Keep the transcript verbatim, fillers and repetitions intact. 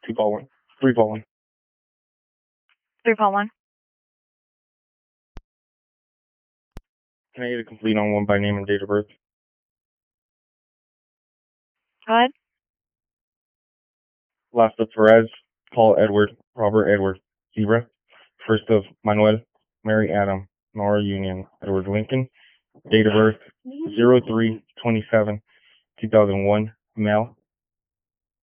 Two Paul one. Three Paul one. Three Paul one. Can I get a complete on one by name and date of birth? Go ahead. Last of Perez, Paul Edward, Robert Edward, Zebra. First of Manuel, Mary Adam, Nora Union, Edward Lincoln. Date of birth, zero three twenty-seven two thousand one, male.